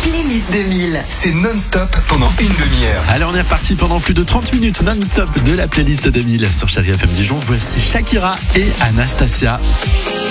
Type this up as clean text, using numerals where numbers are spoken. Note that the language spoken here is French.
playlist 2000. C'est non-stop pendant une demi-heure. Allez, on est reparti pendant plus de 30 minutes non-stop de la playlist 2000 sur Chérie FM Dijon. Voici Shakira et Anastasia.